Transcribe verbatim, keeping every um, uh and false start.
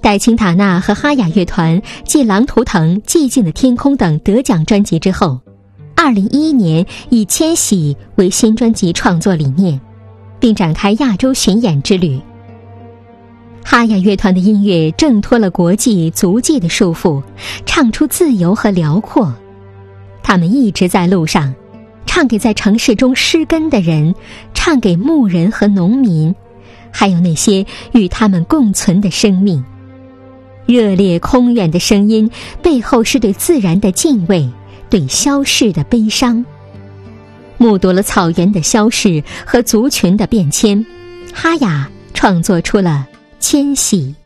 戴青塔纳和哈雅乐团继《狼图腾》《寂静的天空》等得奖专辑之后，二零一一年以《迁徙》为新专辑创作理念，并展开亚洲巡演之旅。哈雅乐团的音乐挣脱了国际足迹的束缚，唱出自由和辽阔。他们一直在路上，唱给在城市中失根的人，唱给牧人和农民，还有那些与他们共存的生命。热烈空远的声音背后是对自然的敬畏，对消逝的悲伤。目睹了草原的消逝和族群的变迁，哈雅创作出了迁徙。